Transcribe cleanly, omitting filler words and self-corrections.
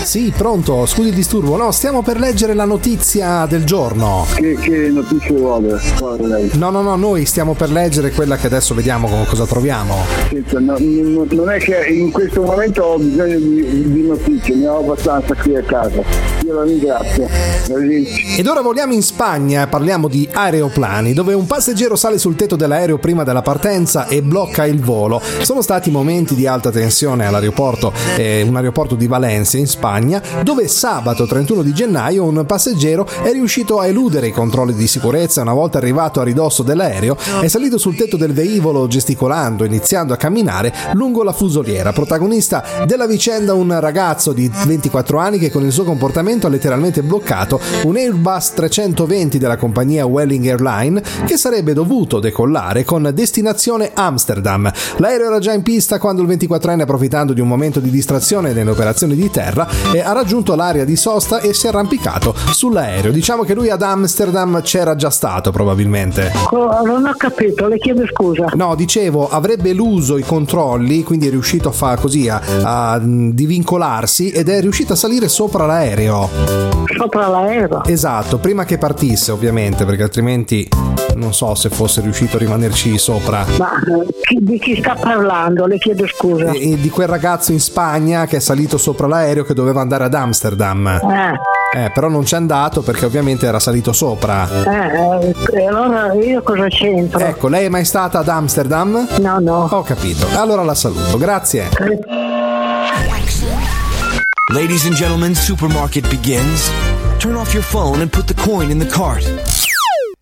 Sì, pronto, scusi il disturbo. No, stiamo per leggere la notizia del giorno. Che notizie vuole lei? No, noi stiamo per leggere quella che adesso vediamo cosa troviamo. Non è che in questo momento ho bisogno di notizie, ne ho abbastanza qui a casa. Io la ringrazio. Ed ora voliamo in Spagna e parliamo di aeroplani, dove un passeggero sale sul tetto dell'aereo prima della partenza e blocca il volo. Sono stati momenti di alta tensione all'aeroporto, un aeroporto di Valencia in Spagna, dove sabato 31 di gennaio un passeggero è riuscito a eludere i controlli di sicurezza. Una volta arrivato a ridosso dell'aereo è salito sul tetto del velivolo gesticolando, iniziando a camminare lungo la fusoliera. Protagonista della vicenda un ragazzo di 24 anni che con il suo comportamento ha letteralmente bloccato un Airbus 320 della compagnia Welling Airline che sarebbe dovuto decollare con destinazione Amsterdam. L'aereo era già in pista quando il 24enne, approfittando di un momento di distrazione nelle operazioni di terra, ha raggiunto l'area di sosta e si è arrampicato sull'aereo. Diciamo che lui ad Amsterdam c'era già stato probabilmente. Non ho capito, le chiedo scusa. No, dicevo, avrebbe eluso i controlli, quindi è riuscito a divincolarsi ed è riuscito a salire sopra l'aereo. Sopra l'aereo? Esatto, prima che partisse ovviamente, perché altrimenti non so se fosse riuscito a rimanerci sopra. Ma di chi sta parlando? Le chiedo scusa. Di quel ragazzo in Spagna che è salito sopra l'aereo che doveva andare ad Amsterdam. Però non c'è andato perché ovviamente era salito sopra. E allora io cosa c'entro? Ecco, lei è mai stata ad Amsterdam? No. Ho capito. Allora la saluto. Grazie. Ladies and gentlemen, supermarket begins. Turn off your phone and put the coin in the cart.